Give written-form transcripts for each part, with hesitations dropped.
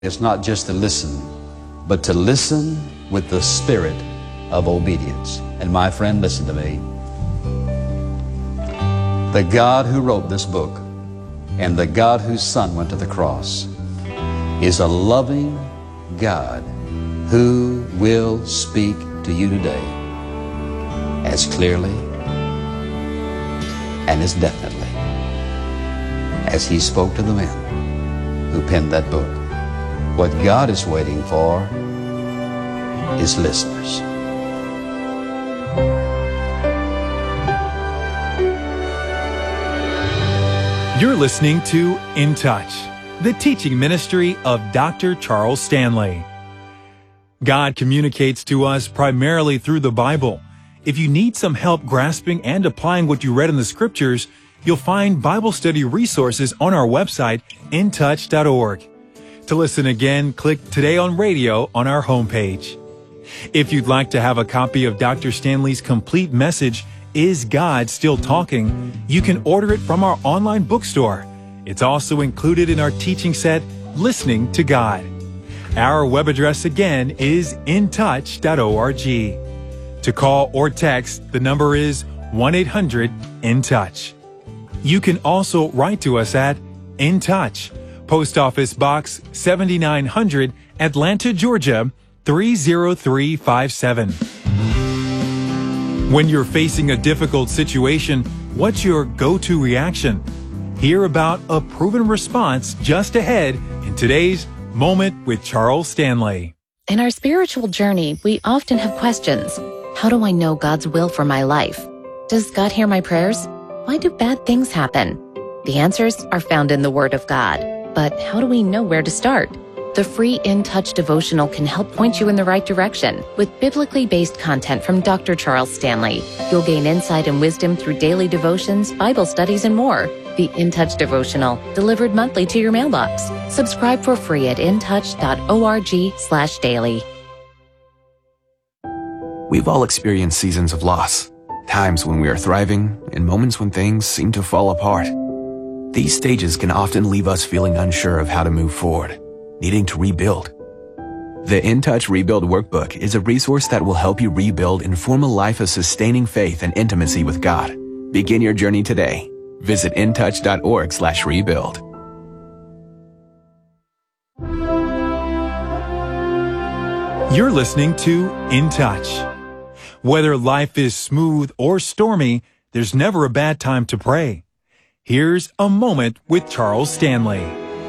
It's not just to listen, but to listen with the spirit of obedience. And my friend, listen to me. The God who wrote this book and the God whose Son went to the cross is a loving God who will speak to you today as clearly and as definitely as He spoke to the men who penned that book. What God is waiting for is listeners. You're listening to In Touch, the teaching ministry of Dr. Charles Stanley. God communicates to us primarily through the Bible. If you need some help grasping and applying what you read in the Scriptures, you'll find Bible study resources on our website, intouch.org. To listen again, click Today on Radio on our homepage. If you'd like to have a copy of Dr. Stanley's complete message, Is God Still Talking?, you can order it from our online bookstore. It's also included in our teaching set, Listening to God. Our web address again is intouch.org. To call or text, the number is 1-800-IN-TOUCH. You can also write to us at In Touch, Post Office Box 7900, Atlanta, Georgia 30357. When you're facing a difficult situation, what's your go-to reaction? Hear about a proven response just ahead in today's Moment with Charles Stanley. In our spiritual journey, we often have questions. How do I know God's will for my life? Does God hear my prayers? Why do bad things happen? The answers are found in the Word of God. But how do we know where to start? The free In Touch devotional can help point you in the right direction. With biblically based content from Dr. Charles Stanley, you'll gain insight and wisdom through daily devotions, Bible studies, and more. The In Touch devotional, delivered monthly to your mailbox. Subscribe for free at intouch.org/daily. We've all experienced seasons of loss, times when we are thriving, and moments when things seem to fall apart. These stages can often leave us feeling unsure of how to move forward, needing to rebuild. The In Touch Rebuild Workbook is a resource that will help you rebuild and form a life of sustaining faith and intimacy with God. Begin your journey today. Visit intouch.org/rebuild. You're listening to In Touch. Whether life is smooth or stormy, there's never a bad time to pray. Here's a moment with Charles Stanley.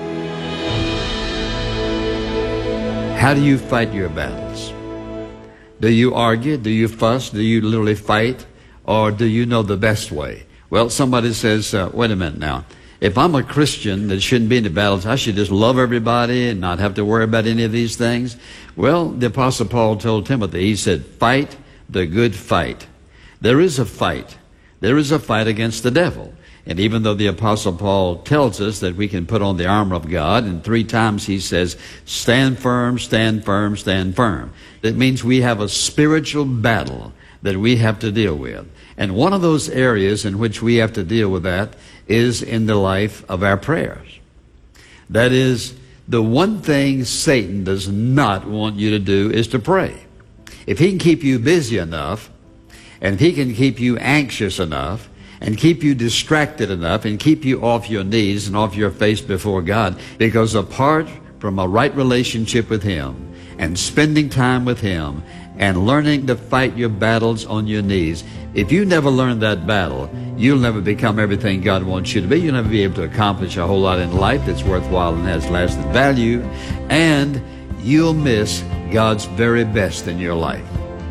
How do you fight your battles? Do you argue? Do you fuss? Do you literally fight? Or do you know the best way? Well, somebody says, wait a minute now. If I'm a Christian that shouldn't be in the battles, I should just love everybody and not have to worry about any of these things. Well, the Apostle Paul told Timothy, he said, fight the good fight. There is a fight. There is a fight against the devil. And even though the Apostle Paul tells us that we can put on the armor of God, and 3 times he says, stand firm, stand firm, stand firm. That means we have a spiritual battle that we have to deal with. And one of those areas in which we have to deal with that is in the life of our prayers. That is, the one thing Satan does not want you to do is to pray. If he can keep you busy enough, and if he can keep you anxious enough, and keep you distracted enough, and keep you off your knees and off your face before God, because apart from a right relationship with Him, and spending time with Him, and learning to fight your battles on your knees, if you never learn that battle, you'll never become everything God wants you to be. You'll never be able to accomplish a whole lot in life that's worthwhile and has lasting value, and you'll miss God's very best in your life.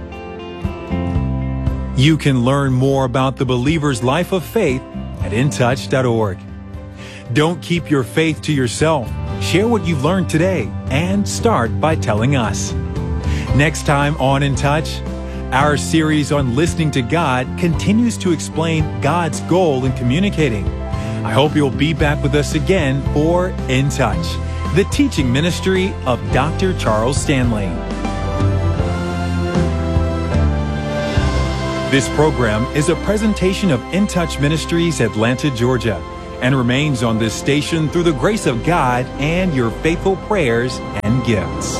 You can learn more about the believer's life of faith at intouch.org. Don't keep your faith to yourself. Share what you've learned today and start by telling us. Next time on In Touch, our series on listening to God continues to explain God's goal in communicating. I hope you'll be back with us again for In Touch, the teaching ministry of Dr. Charles Stanley. This program is a presentation of In Touch Ministries, Atlanta, Georgia. and remains on this station through the grace of God and your faithful prayers and gifts.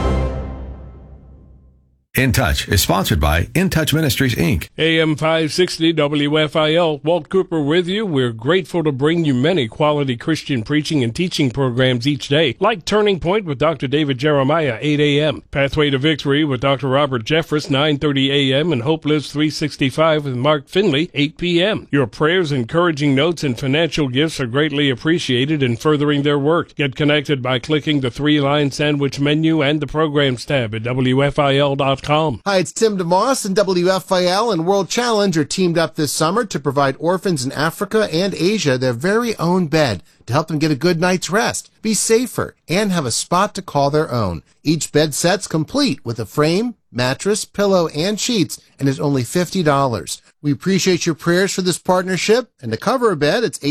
In Touch is sponsored by In Touch Ministries, Inc. AM 560 WFIL. Walt Cooper with you. We're grateful to bring you many quality Christian preaching and teaching programs each day, like Turning Point with Dr. David Jeremiah, 8 a.m., Pathway to Victory with Dr. Robert Jeffress, 9:30 a.m., and Hope Lives 365 with Mark Finley, 8 p.m. Your prayers, encouraging notes, and financial gifts are greatly appreciated in furthering their work. Get connected by clicking the 3-line sandwich menu and the Programs tab at WFIL.com. Hi, it's Tim DeMoss, and WFIL and World Challenge are teamed up this summer to provide orphans in Africa and Asia their very own bed to help them get a good night's rest, be safer, and have a spot to call their own. Each bed set's complete with a frame, mattress, pillow, and sheets, and is only $50. We appreciate your prayers for this partnership. And to cover a bed, it's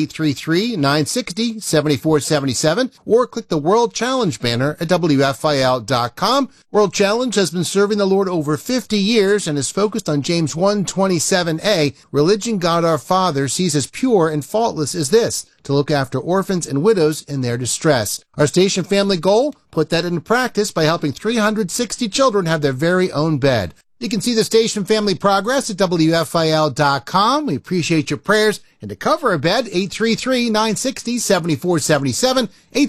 833-960-7477, or click the World Challenge banner at WFIL.com. World Challenge has been serving the Lord over 50 years and is focused on James 1:27a. Religion God our Father sees as pure and faultless as this, to look after orphans and widows in their distress. Our station family goal? Put that into practice by helping 360 children have their very own bed. You can see the station family progress at WFIL.com. We appreciate your prayers. And to cover a bed, 833-960-7477,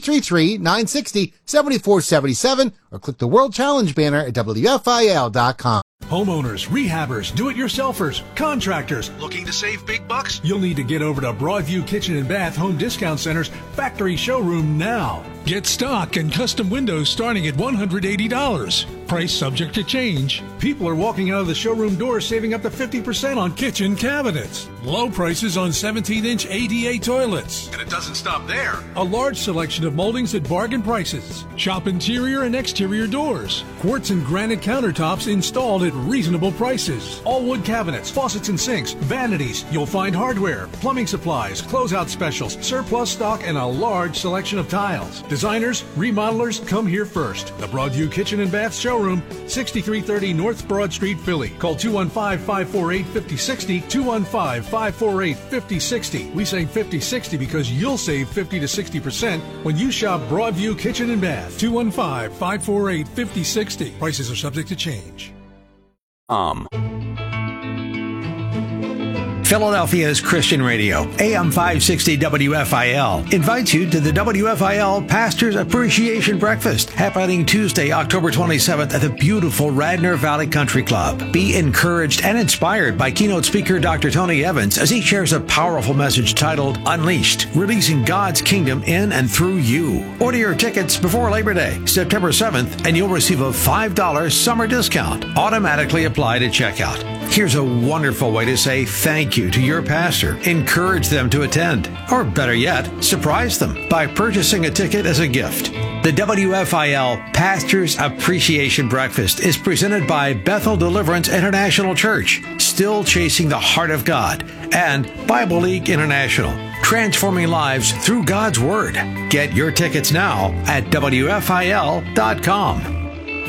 833-960-7477, or click the World Challenge banner at WFIL.com. Homeowners, rehabbers, do-it-yourselfers, contractors, looking to save big bucks? You'll need to get over to Broadview Kitchen and Bath Home Discount Center's factory showroom now. Get stock and custom windows starting at $180. Price subject to change. People are walking out of the showroom doors saving up to 50% on kitchen cabinets. Low prices on 17-inch ADA toilets. And it doesn't stop there. A large selection of moldings at bargain prices. Shop interior and exterior doors. Quartz and granite countertops installed at reasonable prices. All wood cabinets, faucets and sinks, vanities. You'll find hardware, plumbing supplies, closeout specials, surplus stock, and a large selection of tiles. Designers, remodelers, come here first. The Broadview Kitchen and Bath Showroom, 6330 North Broad Street, Philly. Call 215-548-5060, 215-548-5060. We say 5060 because you'll save 50 to 60% when you shop Broadview Kitchen and Bath. 215-548-5060. Prices are subject to change. Philadelphia's Christian Radio, AM 560 WFIL, invites you to the WFIL Pastors Appreciation Breakfast, happening Tuesday, October 27th at the beautiful Radnor Valley Country Club. Be encouraged and inspired by keynote speaker Dr. Tony Evans as he shares a powerful message titled Unleashed, releasing God's kingdom in and through you. Order your tickets before Labor Day, September 7th, and you'll receive a $5 summer discount automatically applied at checkout. Here's a wonderful way to say thank you to your pastor. Encourage them to attend, or better yet, surprise them by purchasing a ticket as a gift. The WFIL Pastors Appreciation Breakfast is presented by Bethel Deliverance International Church, Still Chasing the Heart of God, and Bible League International, transforming lives through God's Word. Get your tickets now at WFIL.com.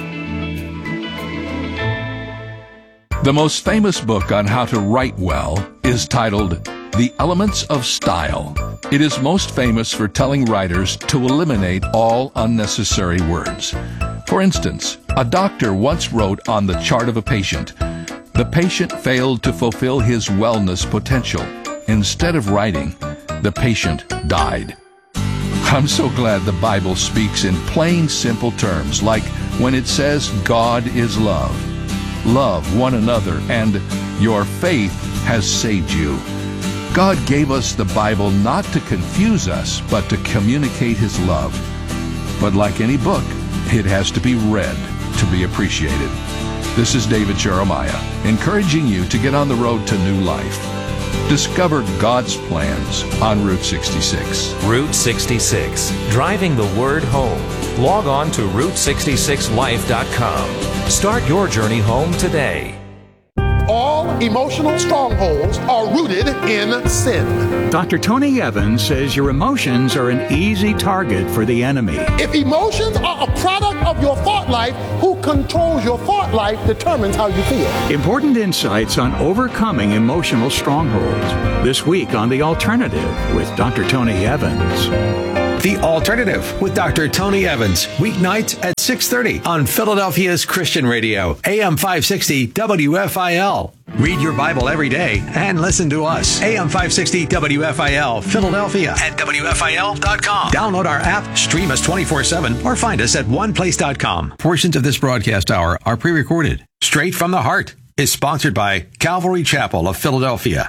The most famous book on how to write well is titled The Elements of Style. It is most famous for telling writers to eliminate all unnecessary words. For instance, a doctor once wrote on the chart of a patient, "The patient failed to fulfill his wellness potential." Instead of writing, "The patient died." I'm so glad the Bible speaks in plain, simple terms, like when it says God is love. Love one another, and your faith has saved you. God gave us the Bible not to confuse us, but to communicate His love. But like any book, it has to be read to be appreciated. This is David Jeremiah, encouraging you to get on the road to new life. Discover God's plans on Route 66. Route 66, driving the word home. Log on to Route66Life.com. Start your journey home today. All emotional strongholds are rooted in sin. Dr. Tony Evans says your emotions are an easy target for the enemy. If emotions are a product of your thought life, who controls your thought life determines how you feel. Important insights on overcoming emotional strongholds. This week on The Alternative with Dr. Tony Evans. The Alternative with Dr. Tony Evans, weeknights at 6:30 on Philadelphia's Christian Radio, AM 560 WFIL. Read your Bible every day and listen to us. AM 560 WFIL, Philadelphia at WFIL.com. Download our app, stream us 24/7, or find us at oneplace.com. Portions of this broadcast hour are pre-recorded. Straight from the Heart is sponsored by Calvary Chapel of Philadelphia.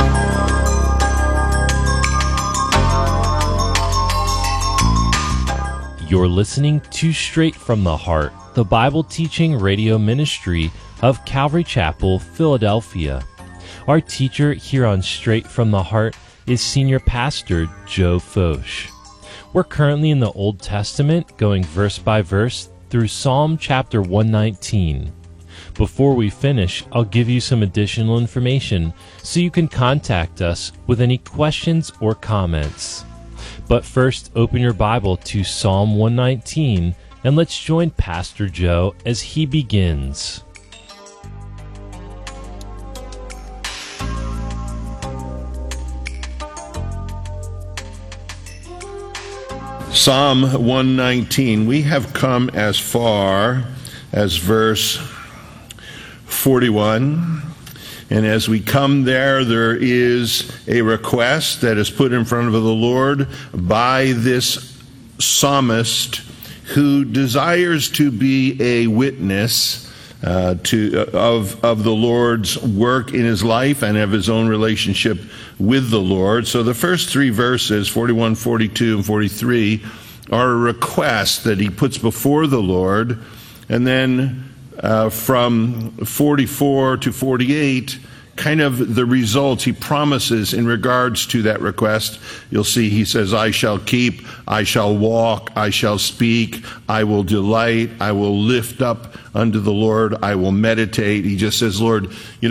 You're listening to Straight from the Heart, the Bible teaching radio ministry of Calvary Chapel, Philadelphia. Our teacher here on Straight from the Heart is Senior Pastor Joe Focht. We're currently in the Old Testament, going verse by verse through Psalm chapter 119. Before we finish, I'll give you some additional information so you can contact us with any questions or comments. But first, open your Bible to Psalm 119, and let's join Pastor Joe as he begins. Psalm 119. We have come as far as verse 41. And as we come there, there is a request that is put in front of the Lord by this psalmist who desires to be a witness of the Lord's work in his life and of his own relationship with the Lord. So the first three verses, 41, 42, and 43, are a request that he puts before the Lord. And then from 44 to 48, kind of the results he promises in regards to that request. You'll see he says, I shall keep, I shall walk, I shall speak, I will delight, I will lift up unto the Lord, I will meditate. He just says, Lord,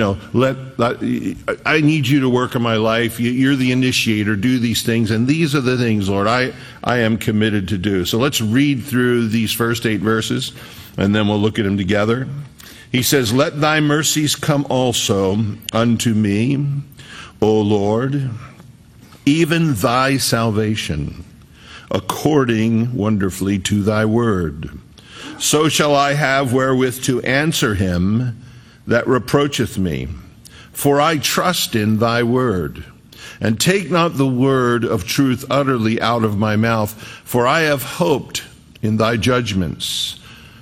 I need you to work in my life. You're the initiator. Do these things. And these are the things, Lord, I am committed to do. So let's read through these first 8 verses, and then we'll look at them together. He says, let thy mercies come also unto me, O Lord, even thy salvation, according wonderfully to thy word. So shall I have wherewith to answer him that reproacheth me. For I trust in thy word. And take not the word of truth utterly out of my mouth, for I have hoped in thy judgments.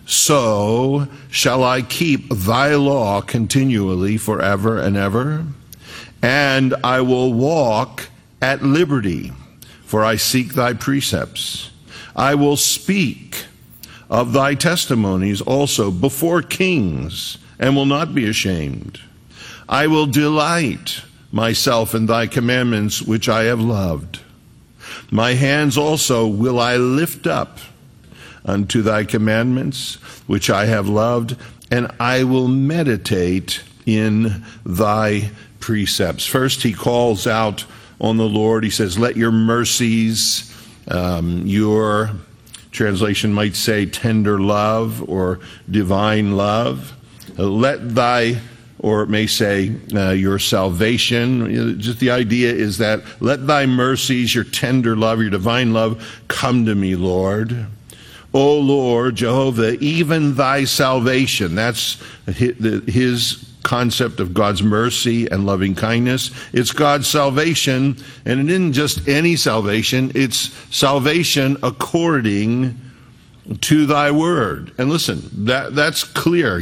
So shall I keep thy law continually forever and ever, and I will walk at liberty, for I seek thy precepts. I will speak of thy testimonies also before kings, and will not be ashamed. I will delight myself in thy commandments, which I have loved. My hands also will I lift up unto thy commandments, which I have loved, and I will meditate in thy precepts. First, he calls out on the Lord. He says, let your mercies, your translation might say tender love or divine love, let thy, or it may say your salvation. Just the idea is that let thy mercies, your tender love, your divine love come to me, Lord. O Lord, Jehovah, even thy salvation. That's his concept of God's mercy and loving kindness. It's God's salvation, and it isn't just any salvation. It's salvation according to thy word. And listen, that's clear,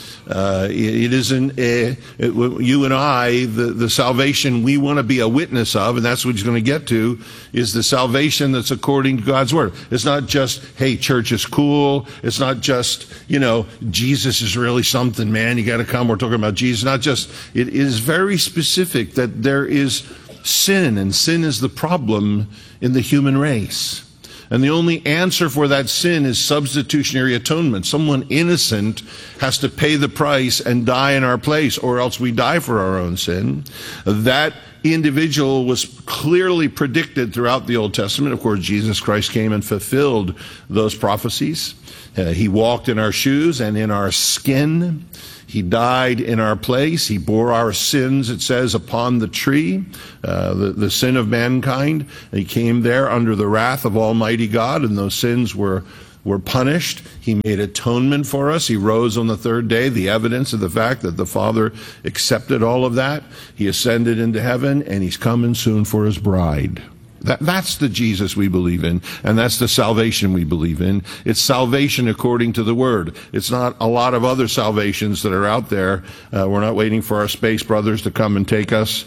it isn't you and I, the salvation we want to be a witness of, and that's what he's going to get to, is the salvation that's according to God's word. It's not just, hey, church is cool. It's not just, Jesus is really something, man. You got to come. We're talking about Jesus. Not just, it is very specific that there is sin, and sin is the problem in the human race. And the only answer for that sin is substitutionary atonement. Someone innocent has to pay the price and die in our place, or else we die for our own sin. That individual was clearly predicted throughout the Old Testament. Of course, Jesus Christ came and fulfilled those prophecies. He walked in our shoes and in our skin. He died in our place. He bore our sins, it says, upon the tree, the sin of mankind. He came there under the wrath of Almighty God, and those sins were punished. He made atonement for us. He rose on the third day, the evidence of the fact that the Father accepted all of that. He ascended into heaven, and he's coming soon for his bride. That's the Jesus we believe in, and that's the salvation we believe in. It's salvation according to the Word. It's not a lot of other salvations that are out there. We're not waiting for our space brothers to come and take us.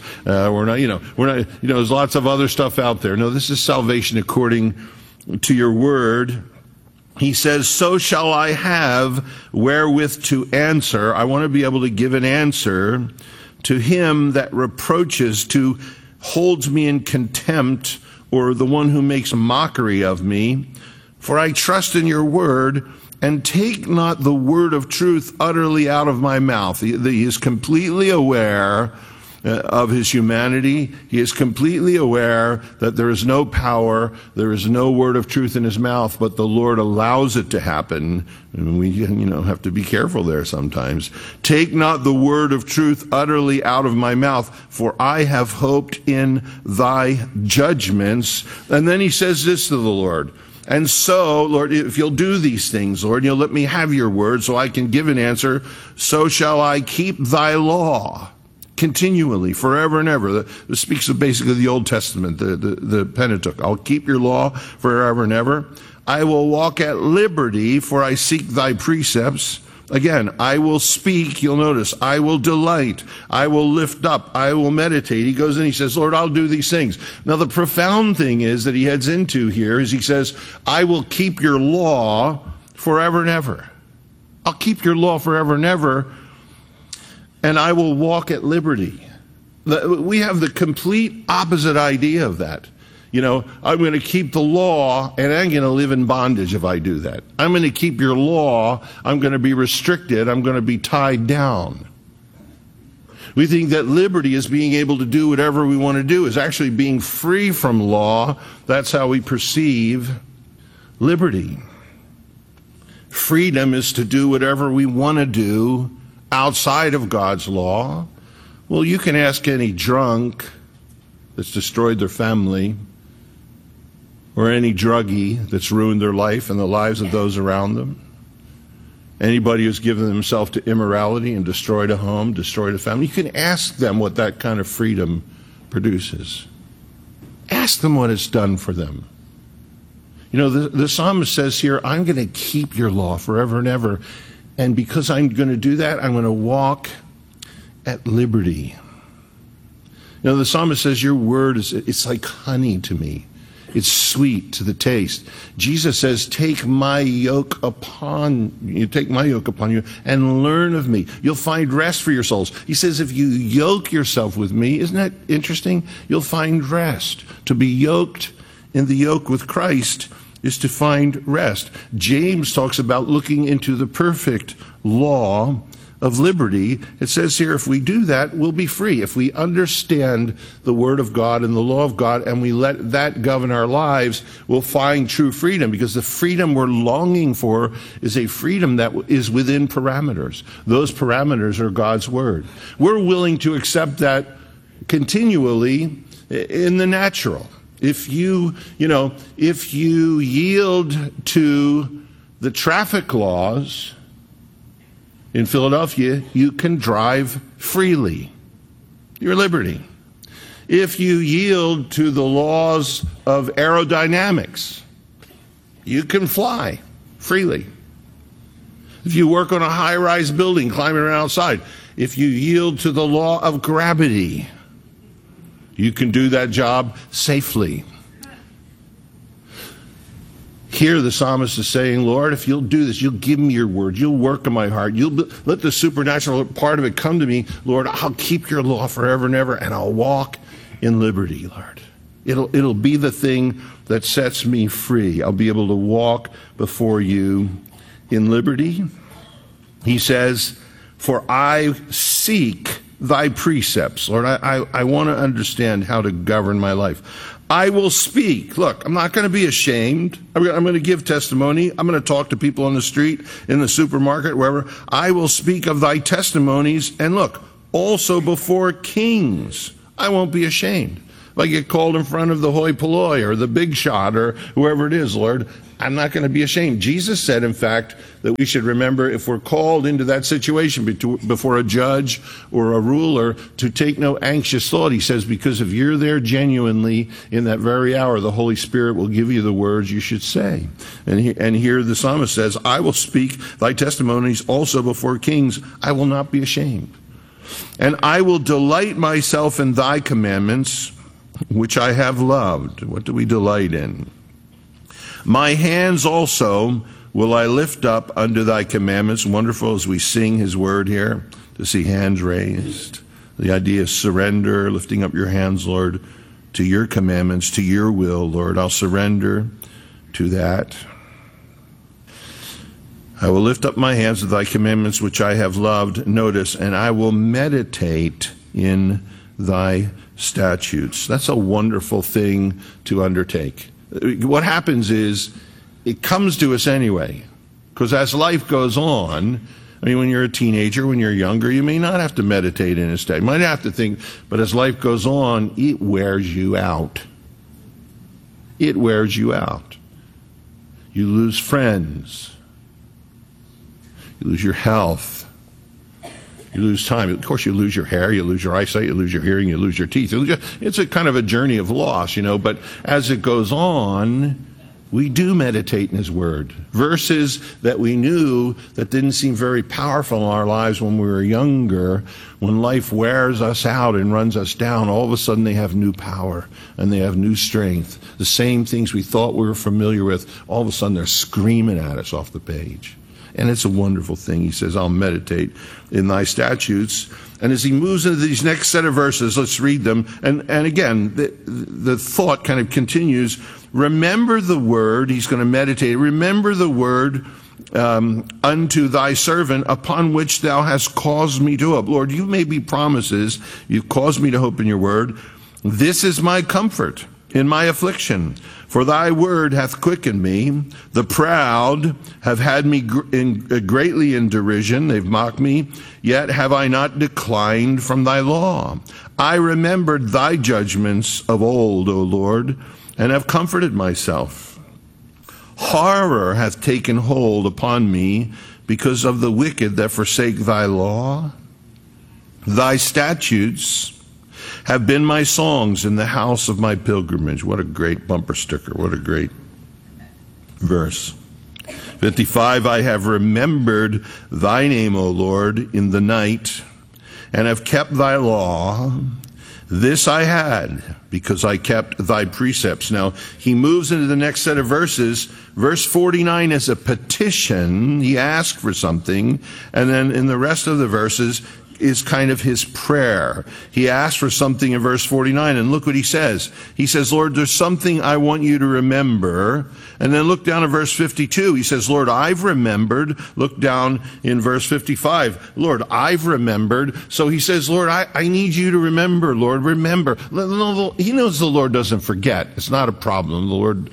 There's lots of other stuff out there. No, this is salvation according to your Word. He says, so shall I have wherewith to answer. I want to be able to give an answer to him that reproaches, to holds me in contempt, or the one who makes mockery of me. For I trust in your word, and take not the word of truth utterly out of my mouth. He is completely aware of his humanity. He is completely aware that there is no power, there is no word of truth in his mouth, but the Lord allows it to happen. And we, have to be careful there sometimes. Take not the word of truth utterly out of my mouth, for I have hoped in thy judgments. And then he says this to the Lord. And so, Lord, if you'll do these things, Lord, you'll let me have your word so I can give an answer, so shall I keep thy law continually, forever and ever. This speaks of basically the Old Testament, the Pentateuch. I'll keep your law forever and ever. I will walk at liberty, for I seek thy precepts. Again, I will speak, you'll notice, I will delight, I will lift up, I will meditate. He goes in, he says, Lord, I'll do these things. Now, the profound thing is that he heads into here is he says, I will keep your law forever and ever. I'll keep your law forever and ever, and I will walk at liberty. We have the complete opposite idea of that. I'm going to keep the law, and I'm going to live in bondage if I do that. I'm going to keep your law. I'm going to be restricted. I'm going to be tied down. We think that liberty is being able to do whatever we want to do, is actually being free from law. That's how we perceive liberty. Freedom is to do whatever we want to do outside of God's law. Well, you can ask any drunk that's destroyed their family, or any druggie that's ruined their life and the lives of those around them. Anybody who's given themselves to immorality and destroyed a home, destroyed a family. You can ask them what that kind of freedom produces. Ask them what it's done for them. The psalmist says here, I'm going to keep your law forever and ever. And because I'm going to do that, I'm going to walk at liberty. The psalmist says, your word it's like honey to me. It's sweet to the taste. Jesus says, take my yoke upon you and learn of me. You'll find rest for your souls. He says, if you yoke yourself with me, isn't that interesting? You'll find rest. To be yoked in the yoke with Christ is to find rest. James talks about looking into the perfect law of liberty. It says here, if we do that, we'll be free. If we understand the Word of God and the law of God, and we let that govern our lives, we'll find true freedom, because the freedom we're longing for is a freedom that is within parameters. Those parameters are God's Word. We're willing to accept that continually in the natural. If you yield to the traffic laws in Philadelphia, you can drive freely. Your liberty. If you yield to the laws of aerodynamics, you can fly freely. If you work on a high-rise building, climbing around outside, if you yield to the law of gravity, you can do that job safely. Here the psalmist is saying, Lord, if you'll do this, you'll give me your word, you'll work in my heart, you'll let the supernatural part of it come to me, Lord, I'll keep your law forever and ever, and I'll walk in liberty, Lord. It'll be the thing that sets me free. I'll be able to walk before you in liberty. He says, for I seek thy precepts. Lord, I want to understand how to govern my life. I will speak. Look, I'm not going to be ashamed. I'm going to give testimony. I'm going to talk to people on the street, in the supermarket, wherever. I will speak of thy testimonies. And look, also before kings. I won't be ashamed. If I get called in front of the hoi polloi or the big shot or whoever it is, Lord, I'm not going to be ashamed. Jesus said, in fact, that we should remember if we're called into that situation before a judge or a ruler to take no anxious thought. He says, because if you're there genuinely in that very hour, the Holy Spirit will give you the words you should say. And here the psalmist says, I will speak thy testimonies also before kings. I will not be ashamed. And I will delight myself in thy commandments, which I have loved. What do we delight in? My hands also will I lift up unto thy commandments. Wonderful as we sing his word here, to see hands raised. The idea is surrender, lifting up your hands, Lord, to your commandments, to your will, Lord. I'll surrender to that. I will lift up my hands to thy commandments, which I have loved. Notice, and I will meditate in thy statutes. That's a wonderful thing to undertake. What happens is it comes to us anyway, because as life goes on, I mean, when you're a teenager, when you're younger, you may not have to meditate in a state. You might have to think, but as life goes on, it wears you out. It wears you out. You lose friends. You lose your health. You lose time. Of course, you lose your hair, you lose your eyesight, you lose your hearing, you lose your teeth. It's a kind of a journey of loss, but as it goes on, we do meditate in his word. Verses that we knew that didn't seem very powerful in our lives when we were younger, when life wears us out and runs us down, all of a sudden they have new power and they have new strength. The same things we thought we were familiar with, all of a sudden they're screaming at us off the page. And it's a wonderful thing. He says, I'll meditate in thy statutes. And as he moves into these next set of verses, let's read them. And again, the thought kind of continues. Remember the word, he's going to meditate. Remember the word unto thy servant upon which thou hast caused me to hope. Lord, you've made me promises. You've caused me to hope in your word. This is my comfort in my affliction. For thy word hath quickened me. The proud have had me greatly in derision. They've mocked me. Yet have I not declined from thy law. I remembered thy judgments of old, O Lord, and have comforted myself. Horror hath taken hold upon me because of the wicked that forsake thy law. Thy statutes have been my songs in the house of my pilgrimage. What a great bumper sticker. What a great verse. 55, I have remembered thy name, O Lord, in the night, and have kept thy law. This I had, because I kept thy precepts. Now, he moves into the next set of verses. Verse 49 is a petition. He asked for something. And then in the rest of the verses is kind of his prayer. He asked for something in verse 49, and look what he says. He says, Lord, there's something I want you to remember. And then look down at verse 52. He says, Lord, I've remembered. Look down in verse 55. Lord, I've remembered. So he says, Lord, I need you to remember, Lord, remember. He knows the Lord doesn't forget. It's not a problem. The Lord,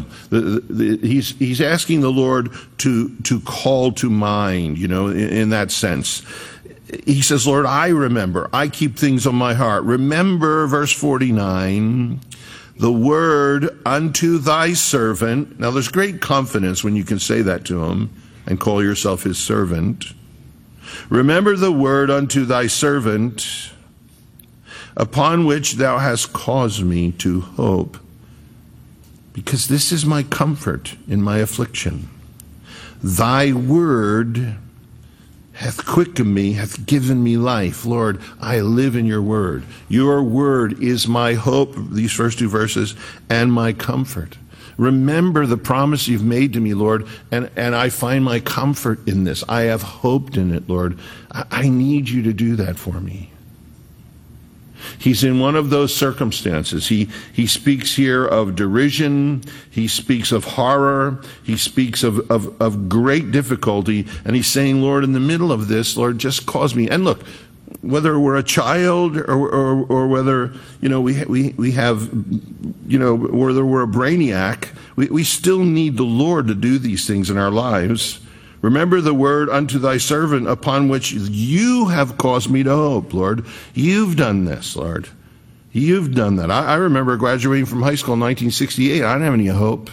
he's asking the Lord to call to mind, in that sense. He says, Lord, I remember. I keep things on my heart. Remember, verse 49, the word unto thy servant. Now, there's great confidence when you can say that to him and call yourself his servant. Remember the word unto thy servant, upon which thou hast caused me to hope. Because this is my comfort in my affliction. Thy word hath quickened me, hath given me life. Lord, I live in your word. Your word is my hope, these first two verses, and my comfort. Remember the promise you've made to me, Lord, and I find my comfort in this. I have hoped in it, Lord. I need you to do that for me. He's in one of those circumstances. He speaks here of derision. He speaks of horror. He speaks of great difficulty. And he's saying, Lord, in the middle of this, Lord, just cause me. And look, whether we're a child or whether, we have, whether we're a brainiac, we still need the Lord to do these things in our lives. Remember the word unto thy servant upon which you have caused me to hope, Lord. You've done this, Lord. You've done that. I remember graduating from high school in 1968. I didn't have any hope.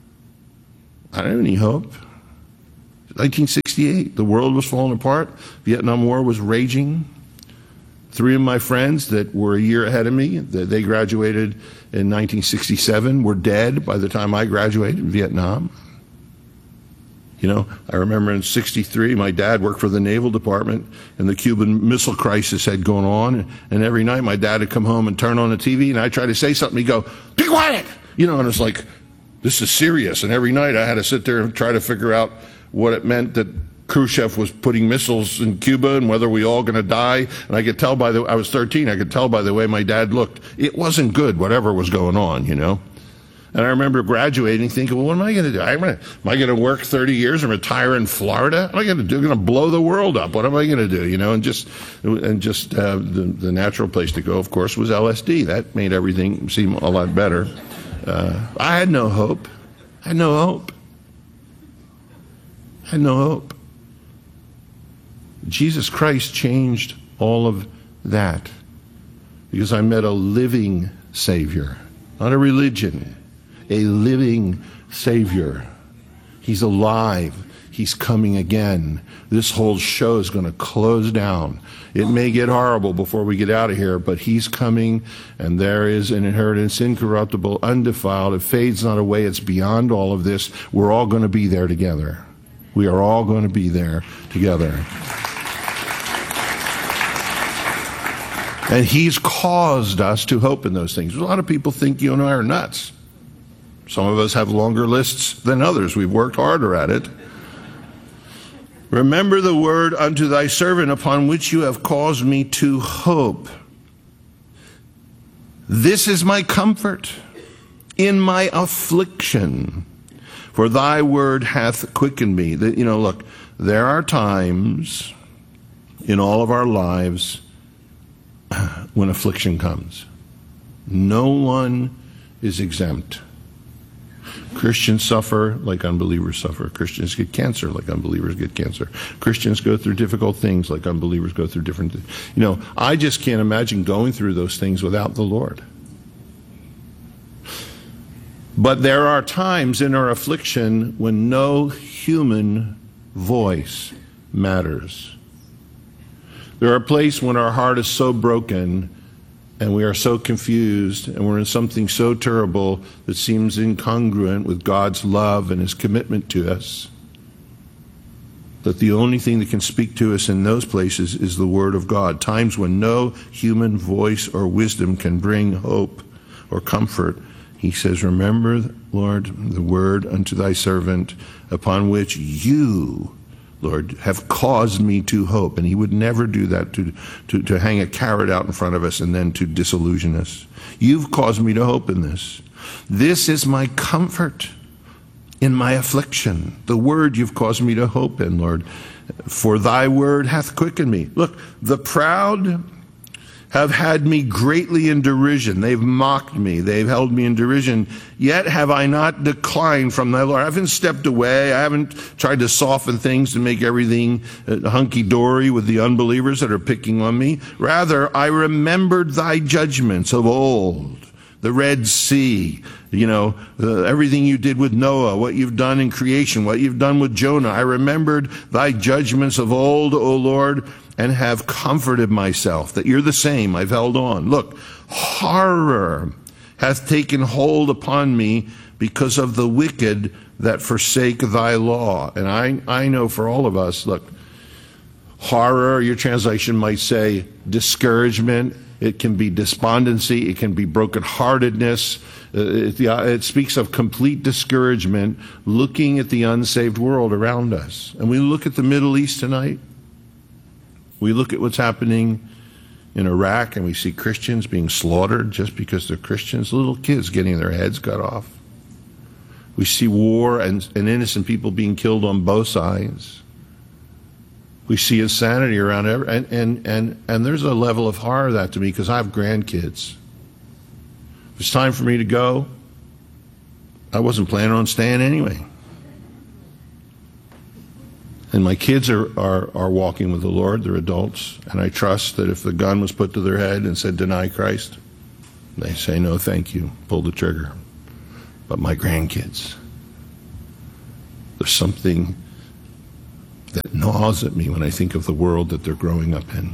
1968, the world was falling apart. Vietnam War was raging. 3 of my friends that were a year ahead of me, they graduated in 1967, were dead by the time I graduated in Vietnam. I remember in 63, my dad worked for the Naval Department, and the Cuban Missile Crisis had gone on, and every night my dad would come home and turn on the TV, and I'd try to say something, he'd go, "Be quiet!" And it's like, this is serious. And every night I had to sit there and try to figure out what it meant that Khrushchev was putting missiles in Cuba and whether we all going to die. And I could tell I was 13, I could tell by the way my dad looked. It wasn't good, whatever was going on, And I remember graduating thinking, well, what am I going to do? Am I going to work 30 years and retire in Florida? What am I going to do? I'm going to blow the world up. What am I going to do? The natural place to go, of course, was LSD. That made everything seem a lot better. I had no hope. Jesus Christ changed all of that because I met a living Savior, not a religion, a living Savior. He's alive. He's coming again. This whole show is going to close down. It may get horrible before we get out of here, but he's coming, and there is an inheritance incorruptible, undefiled. It fades not away. It's beyond all of this. We're all going to be there together. We are all going to be there together. And he's caused us to hope in those things. A lot of people think you and I are nuts. Some of us have longer lists than others. We've worked harder at it. Remember the word unto thy servant upon which you have caused me to hope. This is my comfort in my affliction, for thy word hath quickened me. Look, there are times in all of our lives when affliction comes. No one is exempt. Christians suffer like unbelievers suffer. Christians get cancer like unbelievers get cancer. Christians go through difficult things like unbelievers go through different things. I just can't imagine going through those things without the Lord. But there are times in our affliction when no human voice matters. There are places when our heart is so broken and we are so confused and we're in something so terrible that seems incongruent with God's love and his commitment to us, that the only thing that can speak to us in those places is the Word of God. Times when no human voice or wisdom can bring hope or comfort. He says, remember, Lord, the word unto thy servant upon which you, Lord, have caused me to hope. And he would never do that to hang a carrot out in front of us and then to disillusion us. You've caused me to hope in this. This is my comfort in my affliction. The word you've caused me to hope in, Lord. For thy word hath quickened me. Look, the proud have had me greatly in derision. They've mocked me. They've held me in derision. Yet have I not declined from thy Lord. I haven't stepped away. I haven't tried to soften things to make everything hunky-dory with the unbelievers that are picking on me. Rather, I remembered thy judgments of old. The Red Sea, everything you did with Noah, what you've done in creation, what you've done with Jonah. I remembered thy judgments of old, O Lord, and have comforted myself that you're the same. I've held on. Look, horror hath taken hold upon me because of the wicked that forsake thy law. And I know for all of us, look, horror, your translation might say discouragement. It can be despondency. It can be brokenheartedness. It speaks of complete discouragement looking at the unsaved world around us. And we look at the Middle East tonight. We look at what's happening in Iraq and we see Christians being slaughtered just because they're Christians, little kids getting their heads cut off. We see war and innocent people being killed on both sides. We see insanity around and there's a level of horror of that to me because I have grandkids. If it's time for me to go, I wasn't planning on staying anyway. And my kids are walking with the Lord, they're adults, and I trust that if the gun was put to their head and said, deny Christ, they say, no, thank you, pull the trigger. But my grandkids, there's something that gnaws at me when I think of the world that they're growing up in.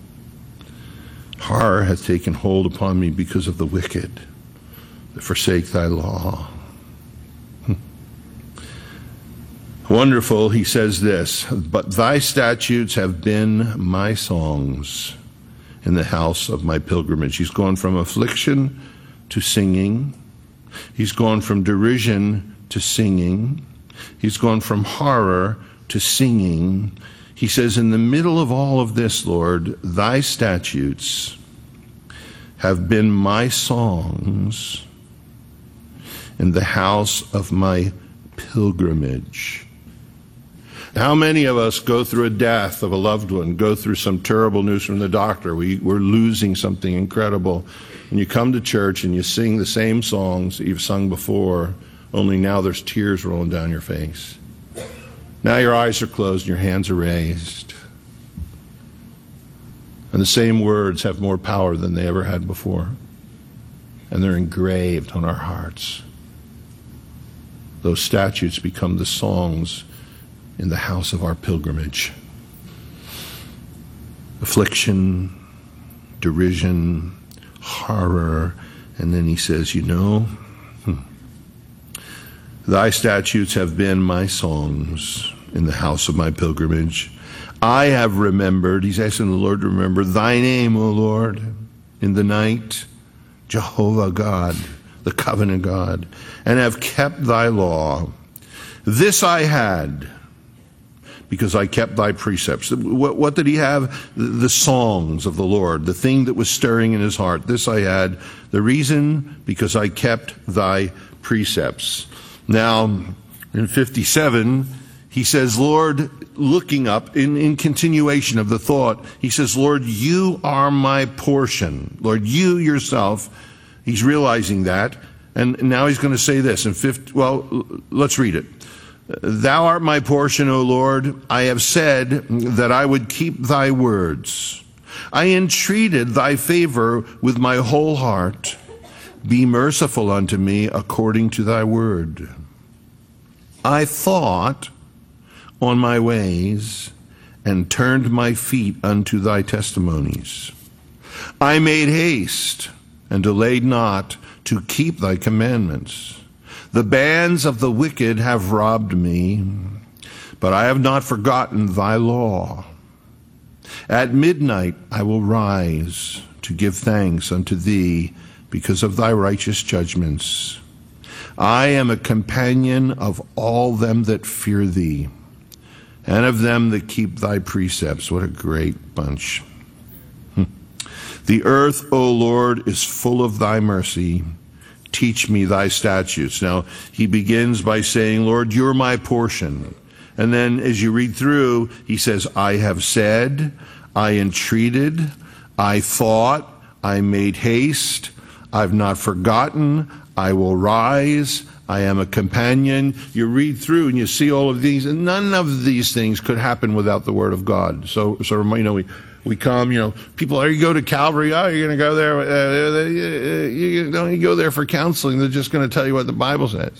Horror has taken hold upon me because of the wicked that forsake thy law. Wonderful, he says this, but thy statutes have been my songs in the house of my pilgrimage. He's gone from affliction to singing. He's gone from derision to singing. He's gone from horror to singing. He says, in the middle of all of this, Lord, thy statutes have been my songs in the house of my pilgrimage. How many of us go through a death of a loved one, go through some terrible news from the doctor, we're losing something incredible, and you come to church and you sing the same songs that you've sung before, only now there's tears rolling down your face. Now your eyes are closed and your hands are raised. And the same words have more power than they ever had before. And they're engraved on our hearts. Those statutes become the songs in the house of our pilgrimage. Affliction, derision, horror, and then he says, thy statutes have been my songs in the house of my pilgrimage. I have remembered, he's asking the Lord to remember, thy name, O Lord, in the night, Jehovah God, the covenant God, and have kept thy law. This I had, because I kept thy precepts. What did he have? The songs of the Lord, the thing that was stirring in his heart. This I had. The reason, because I kept thy precepts. Now, in 57, he says, Lord, looking up, in continuation of the thought, he says, Lord, you are my portion. Lord, you yourself, he's realizing that. And now he's going to say this in let's read it. Thou art my portion, O Lord. I have said that I would keep thy words. I entreated thy favor with my whole heart. Be merciful unto me according to thy word. I thought on my ways and turned my feet unto thy testimonies. I made haste and delayed not to keep thy commandments. The bands of the wicked have robbed me, but I have not forgotten thy law. At midnight I will rise to give thanks unto thee because of thy righteous judgments. I am a companion of all them that fear thee, and of them that keep thy precepts. What a great bunch. The earth, O Lord, is full of thy mercy. Teach me thy statutes. Now, he begins by saying, Lord, you're my portion. And then as you read through, he says, I have said, I entreated, I thought, I made haste, I've not forgotten, I will rise, I am a companion. You read through and you see all of these, and none of these things could happen without the Word of God. So we come, people, you go to Calvary, you're going to go there, you don't go there for counseling, they're just going to tell you what the Bible says.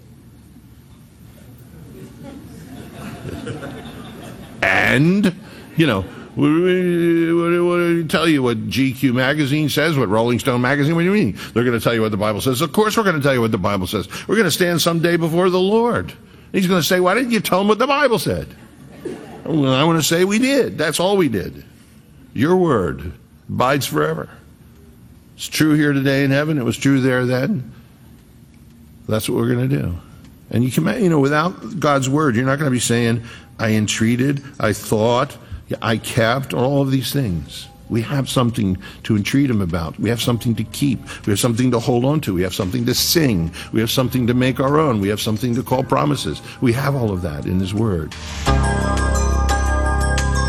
And, what do tell you what GQ magazine says, what Rolling Stone magazine, what do you mean? They're going to tell you what the Bible says. Of course we're going to tell you what the Bible says. We're going to stand someday before the Lord. He's going to say, why didn't you tell him what the Bible said? Well, I want to say we did. That's all we did. Your word abides forever. It's true here today in heaven. It was true there then. That's what we're going to do. And you can, without God's word, you're not going to be saying, I entreated, I thought, I kept, all of these things. We have something to entreat him about. We have something to keep. We have something to hold on to. We have something to sing. We have something to make our own. We have something to call promises. We have all of that in his word.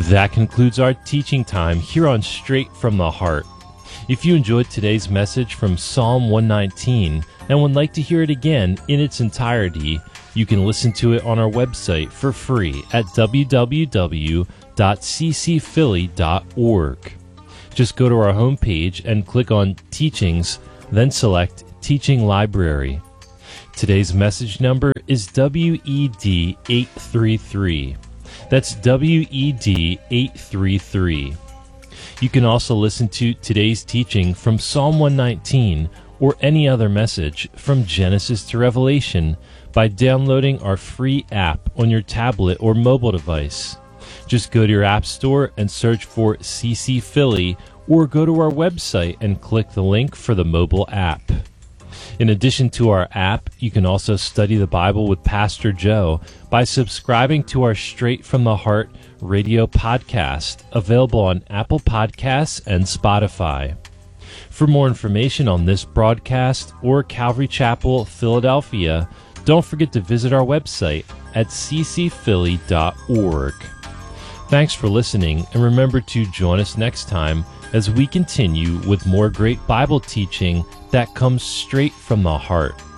That concludes our teaching time here on Straight from the Heart. If you enjoyed today's message from Psalm 119 and would like to hear it again in its entirety, you can listen to it on our website for free at www.ccphilly.org. Just go to our homepage and click on Teachings, then select Teaching Library. Today's message number is WED 833. That's WED 833. You can also listen to today's teaching from Psalm 119 or any other message from Genesis to Revelation by downloading our free app on your tablet or mobile device. Just go to your app store and search for CC Philly, or go to our website and click the link for the mobile app. In addition to our app, you can also study the Bible with Pastor Joe by subscribing to our Straight from the Heart radio podcast, available on Apple Podcasts and Spotify. For more information on this broadcast or Calvary Chapel, Philadelphia, don't forget to visit our website at ccphilly.org. Thanks for listening, and remember to join us next time as we continue with more great Bible teaching that comes straight from the heart.